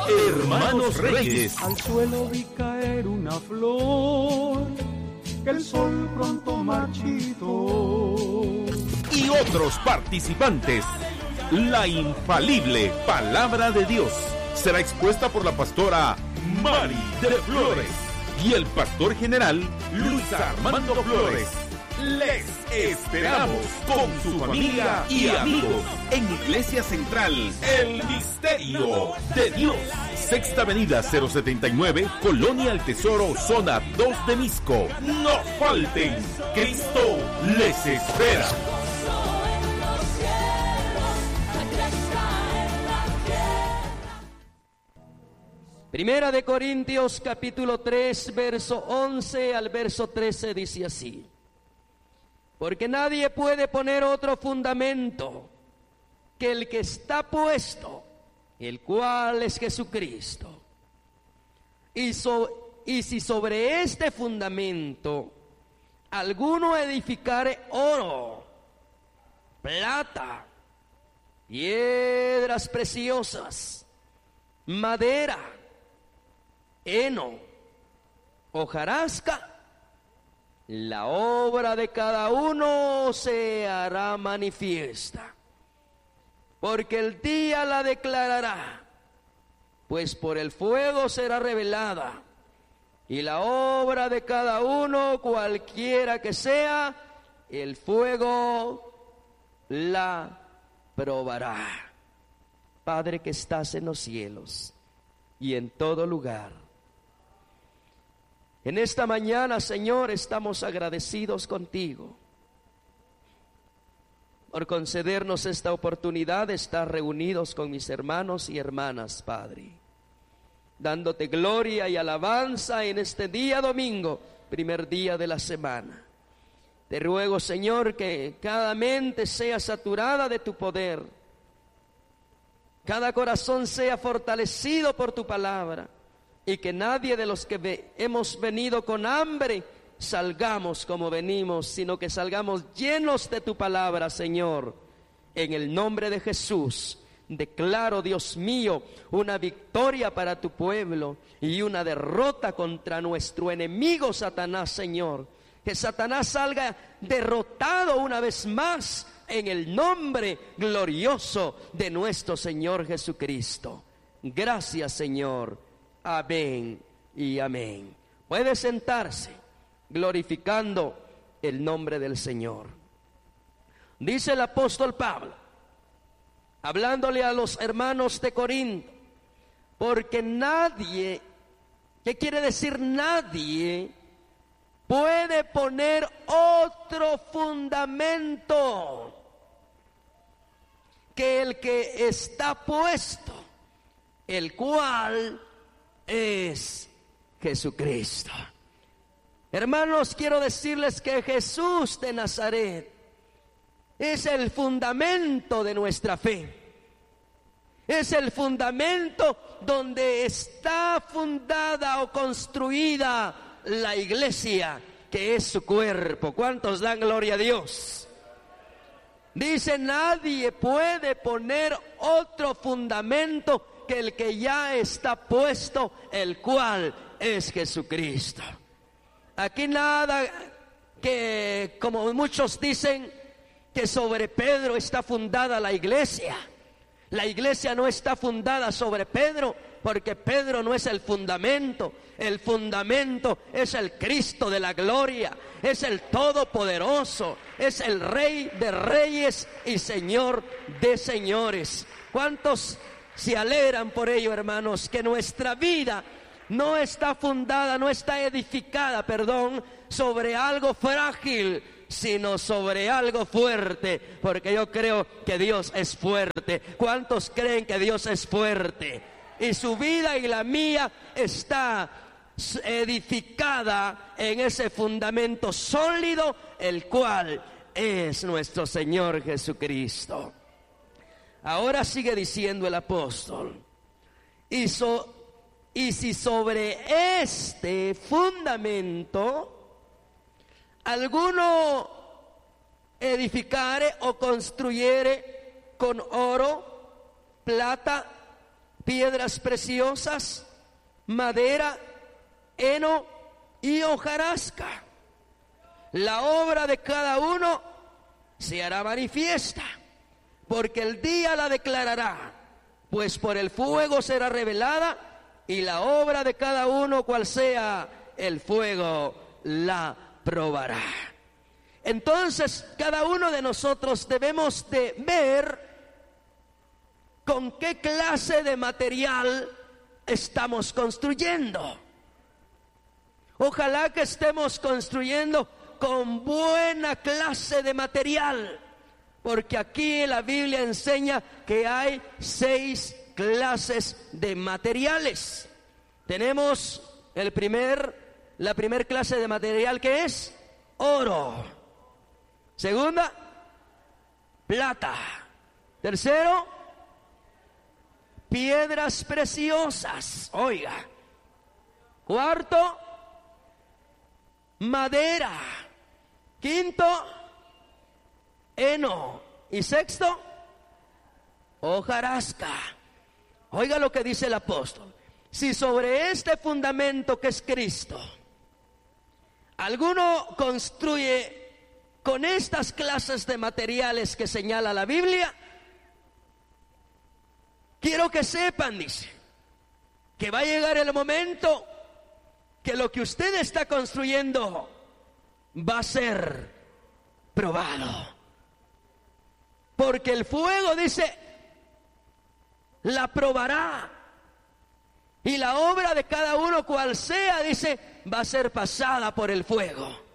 Hermanos Reyes. Al suelo vi caer una flor que el sol pronto marchitó. Y otros participantes. La infalible palabra de Dios será expuesta por la pastora Mari de Flores y el pastor general Luis Armando Flores. Les esperamos con su familia y amigos en Iglesia Central, El Misterio de Dios. Sexta Avenida 079, Colonia El Tesoro, zona 2 de Misco. No falten, Cristo les espera. Primera de Corintios capítulo 3, verso 11 al verso 13 dice así: porque nadie puede poner otro fundamento que el que está puesto, el cual es Jesucristo. Y si sobre este fundamento alguno edificare oro, plata, piedras preciosas, madera, heno, hojarasca, la obra de cada uno se hará manifiesta, porque el día la declarará, pues por el fuego será revelada, y la obra de cada uno, cualquiera que sea, el fuego la probará. Padre que estás en los cielos y en todo lugar, en esta mañana, Señor, estamos agradecidos contigo por concedernos esta oportunidad de estar reunidos con mis hermanos y hermanas, Padre, dándote gloria y alabanza en este día domingo, primer día de la semana. Te ruego, Señor, que cada mente sea saturada de tu poder, cada corazón sea fortalecido por tu palabra, y que nadie de los que hemos venido con hambre salgamos como venimos, sino que salgamos llenos de tu palabra, Señor. En el nombre de Jesús declaro, Dios mío, una victoria para tu pueblo y una derrota contra nuestro enemigo Satanás, Señor. Que Satanás salga derrotado una vez más en el nombre glorioso de nuestro Señor Jesucristo. Gracias, Señor. Amén y amén. Puede sentarse, glorificando el nombre del Señor. Dice el apóstol Pablo, hablándole a los hermanos de Corinto, porque nadie, ¿qué quiere decir nadie? Puede poner otro fundamento que el que está puesto, el cual es Jesucristo. Hermanos, quiero decirles que Jesús de Nazaret es el fundamento de nuestra fe. Es el fundamento donde está fundada o construida la iglesia, que es su cuerpo. ¿Cuántos dan gloria a Dios? Dice, nadie puede poner otro fundamento que el que ya está puesto, el cual es Jesucristo. Aquí nada que, como muchos dicen, que sobre Pedro está fundada la iglesia. La iglesia no está fundada sobre Pedro, porque Pedro no es el fundamento. El fundamento es el Cristo de la gloria, es el Todopoderoso, es el Rey de reyes y Señor de señores. ¿Cuántos se alegran por ello, hermanos? Que nuestra vida no está fundada, no está edificada, sobre algo frágil, sino sobre algo fuerte, porque yo creo que Dios es fuerte. ¿Cuántos creen que Dios es fuerte? Y su vida y la mía está edificada en ese fundamento sólido, el cual es nuestro Señor Jesucristo. Ahora sigue diciendo el apóstol, y si sobre este fundamento alguno edificare o construyere con oro, plata, piedras preciosas, madera, heno y hojarasca. La obra de cada uno se hará manifiesta, porque el día la declarará, pues por el fuego será revelada, y la obra de cada uno, cual sea, el fuego la probará. Entonces, cada uno de nosotros debemos de ver con qué clase de material estamos construyendo. Ojalá que estemos construyendo con buena clase de material, porque aquí la Biblia enseña que hay 6 clases de materiales. Tenemos la primer clase de material, que es oro. Segunda, plata. Tercero, piedras preciosas. Oiga. Cuarto, madera. Quinto, heno. Y sexto, hojarasca. Oiga lo que dice el apóstol. Si sobre este fundamento, que es Cristo, alguno construye con estas clases de materiales que señala la Biblia, quiero que sepan, dice, que va a llegar el momento que lo que usted está construyendo va a ser probado. Porque el fuego, dice, la probará. Y la obra de cada uno, cual sea, dice, va a ser pasada por el fuego.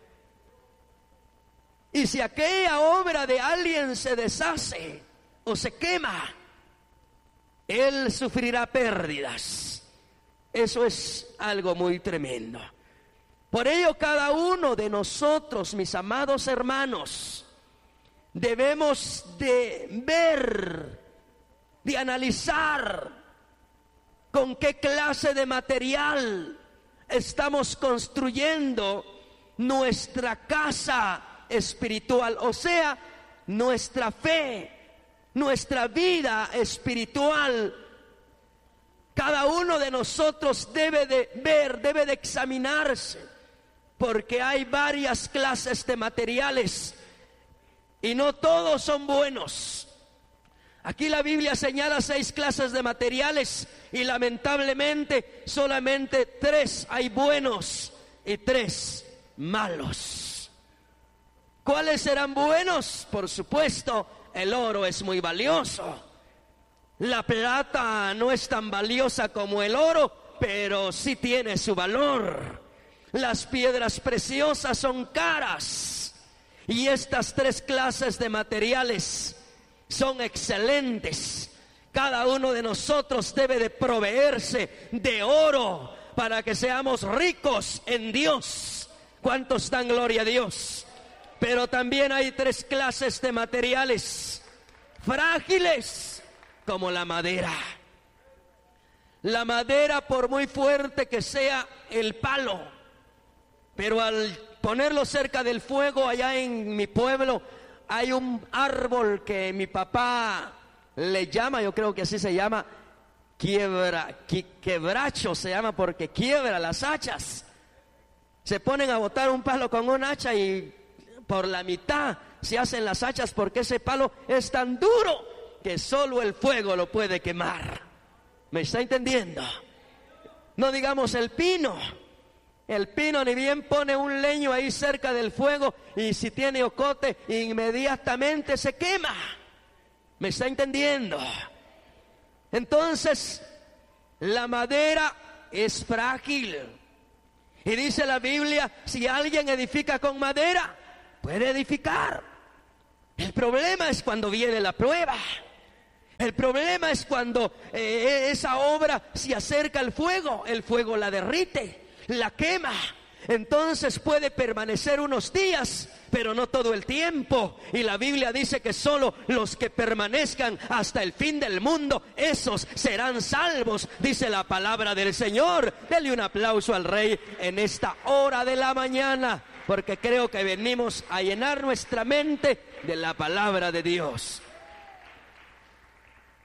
Y si aquella obra de alguien se deshace o se quema, él sufrirá pérdidas. Eso es algo muy tremendo. Por ello, cada uno de nosotros, mis amados hermanos, debemos de ver, de analizar con qué clase de material estamos construyendo nuestra casa espiritual, o sea, nuestra fe, nuestra vida espiritual. Cada uno de nosotros debe de ver, debe de examinarse, porque hay varias clases de materiales y no todos son buenos. Aquí la Biblia señala 6 clases de materiales y lamentablemente solamente 3 hay buenos y 3 malos. ¿Cuáles serán buenos? Por supuesto, el oro es muy valioso. La plata no es tan valiosa como el oro, pero sí tiene su valor. Las piedras preciosas son caras. Y estas 3 clases de materiales son excelentes. Cada uno de nosotros debe de proveerse de oro para que seamos ricos en Dios. ¿Cuántos dan gloria a Dios? Pero también hay 3 clases de materiales frágiles, como la madera. La madera, por muy fuerte que sea el palo, pero al ponerlo cerca del fuego, allá en mi pueblo hay un árbol que mi papá le llama, yo creo que así se llama, quebracho se llama, porque quiebra las hachas. Se ponen a botar un palo con un hacha y por la mitad se hacen las hachas, porque ese palo es tan duro que solo el fuego lo puede quemar. ¿Me está entendiendo? No digamos el pino. El pino ni bien pone un leño ahí cerca del fuego, y si tiene ocote, inmediatamente se quema. ¿Me está entendiendo? Entonces, la madera es frágil. Y dice la Biblia, si alguien edifica con madera, puede edificar. El problema es cuando viene la prueba. El problema es cuando esa obra se acerca al fuego. El fuego la derrite, la quema. Entonces puede permanecer unos días, pero no todo el tiempo. Y la Biblia dice que solo los que permanezcan hasta el fin del mundo, esos serán salvos, dice la palabra del Señor. Dele un aplauso al Rey en esta hora de la mañana, porque creo que venimos a llenar nuestra mente de la palabra de Dios.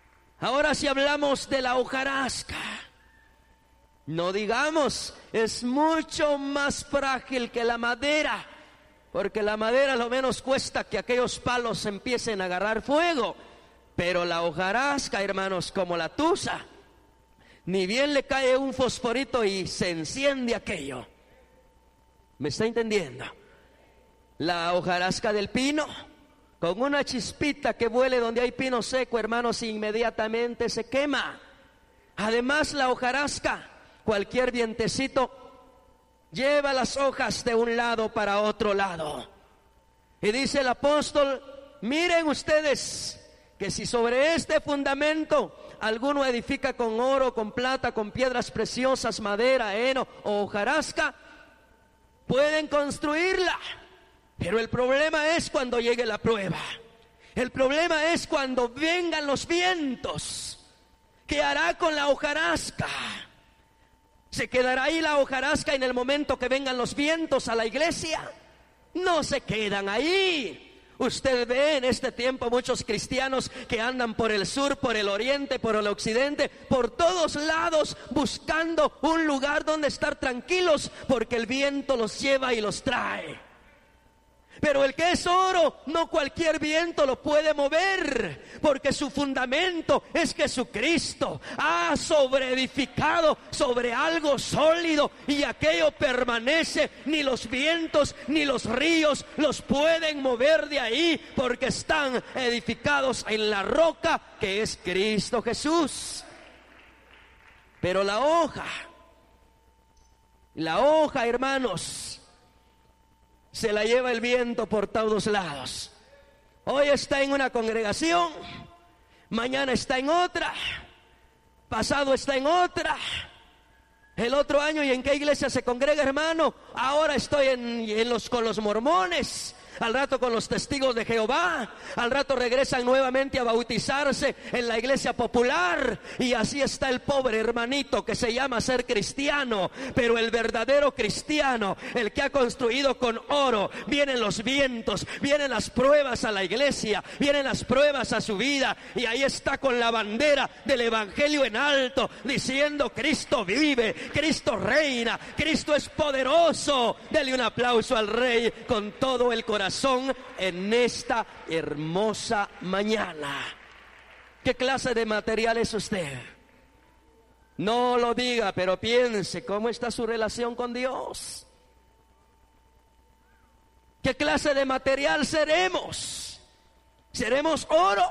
Ahora si hablamos de la hojarasca, no digamos, es mucho más frágil que la madera, porque la madera lo menos cuesta que aquellos palos empiecen a agarrar fuego. Pero la hojarasca, hermanos, como la tusa, ni bien le cae un fosforito y se enciende aquello. ¿Me está entendiendo? La hojarasca del pino, con una chispita que vuele donde hay pino seco, hermanos, inmediatamente se quema. Además, la hojarasca, cualquier vientecito lleva las hojas de un lado para otro lado. Y dice el apóstol, miren ustedes que si sobre este fundamento alguno edifica con oro, con plata, con piedras preciosas, madera, heno o hojarasca, pueden construirla. Pero el problema es cuando llegue la prueba. El problema es cuando vengan los vientos. ¿Qué hará con la hojarasca? ¿Se quedará ahí la hojarasca en el momento que vengan los vientos a la iglesia? No se quedan ahí. Usted ve en este tiempo muchos cristianos que andan por el sur, por el oriente, por el occidente, por todos lados buscando un lugar donde estar tranquilos, porque el viento los lleva y los trae. Pero el que es oro, no cualquier viento lo puede mover, porque su fundamento es Jesucristo. Ha sobreedificado sobre algo sólido y aquello permanece. Ni los vientos ni los ríos los pueden mover de ahí, porque están edificados en la roca que es Cristo Jesús. Pero la hoja, hermanos, se la lleva el viento por todos lados. Hoy está en una congregación, mañana está en otra, pasado está en otra, el otro año. ¿Y en qué iglesia se congrega, hermano? Ahora estoy con los mormones, al rato con los testigos de Jehová, al rato regresan nuevamente a bautizarse en la iglesia popular. Y así está el pobre hermanito que se llama ser cristiano. Pero el verdadero cristiano, el que ha construido con oro, vienen los vientos, vienen las pruebas a la iglesia, vienen las pruebas a su vida, y ahí está con la bandera del evangelio en alto, diciendo: Cristo vive, Cristo reina, Cristo es poderoso. Dele un aplauso al Rey con todo el corazón en esta hermosa mañana. ¿Qué clase de material es usted? No lo diga, pero piense cómo está su relación con Dios. ¿Qué clase de material seremos? ¿Seremos oro,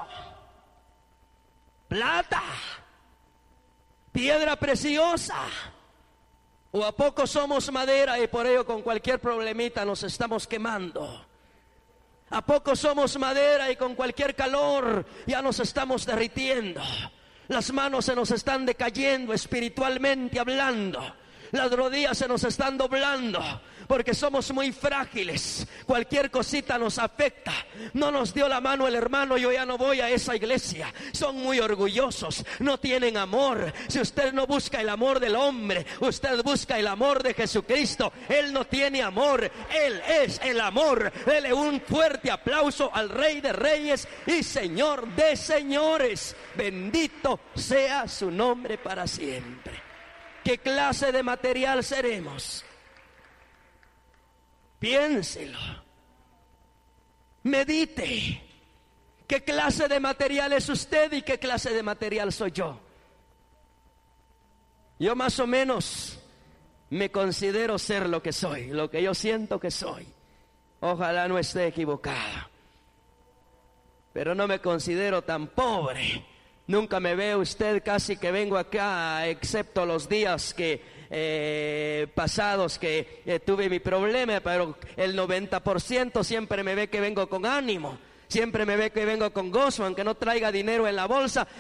plata, piedra preciosa? ¿O a poco somos madera y por ello con cualquier problemita nos estamos quemando? ¿A poco somos madera y con cualquier calor ya nos estamos derritiendo? Las manos se nos están decayendo espiritualmente hablando. Las rodillas se nos están doblando porque somos muy frágiles. Cualquier cosita nos afecta. No nos dio la mano el hermano, yo ya no voy a esa iglesia. Son muy orgullosos, no tienen amor. Si usted no busca el amor del hombre, usted busca el amor de Jesucristo. Él no tiene amor, Él es el amor. Dele un fuerte aplauso al Rey de Reyes y Señor de Señores. Bendito sea su nombre para siempre. ¿Qué clase de material seremos? Piénselo. Medite. ¿Qué clase de material es usted y qué clase de material soy yo? Yo más o menos me considero ser lo que soy, lo que yo siento que soy. Ojalá no esté equivocado. Pero no me considero tan pobre. Nunca me ve usted casi que vengo acá, excepto los días pasados que tuve mi problema, pero el 90% siempre me ve que vengo con ánimo. Siempre me ve que vengo con gozo, aunque no traiga dinero en la bolsa,